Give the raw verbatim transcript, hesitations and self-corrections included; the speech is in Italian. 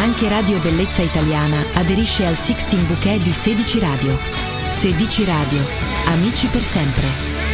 Anche Radio Bellezza Italiana aderisce al Sixteen Bouquet di Sedici Radio. Sedici Radio. Amici per sempre.